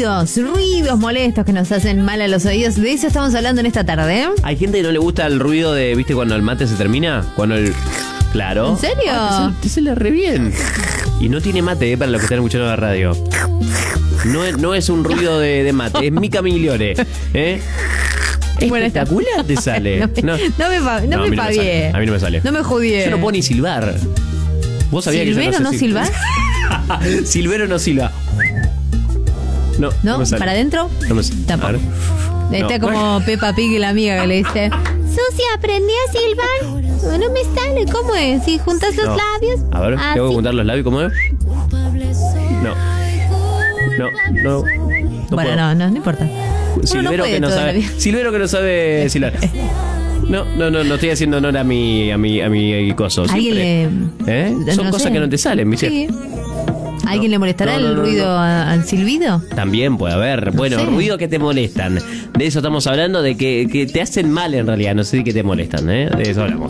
ruidos molestos que nos hacen mal a los oídos. De eso estamos hablando en esta tarde. Hay gente que no le gusta el ruido de, ¿viste cuando el mate se termina? Cuando el... Claro. ¿En serio? Te sale re bien. Y no tiene mate, para los que están escuchando la radio. No es un ruido de mate, es Mica Migliore. Espectacular te sale. No me pagué. A mí no me sale. No me jodí. Yo no puedo ni silbar. ¿Vos sabías que yo ¿Silvero no silbar? Silvero no silba. No me sale. ¿Para adentro? No me sale. Tampoco. Está como Peppa Pig y la amiga que le dice: Susi, aprendí a silbar. No me sale. ¿Cómo es? Si juntas los labios. A ver, tengo que juntar los labios. ¿Cómo es? No. Bueno, no importa. Silvero que no sabe. Silvero que no sabe silbar. No estoy haciendo honor a mi coso. ¿Alguien Son cosas que no te salen, ¿viste? Sí. ¿A alguien le molestará el ruido al silbido? También puede haber. Bueno, ruidos que te molestan. De eso estamos hablando, de que te hacen mal en realidad. No sé si que te molestan, De eso hablamos.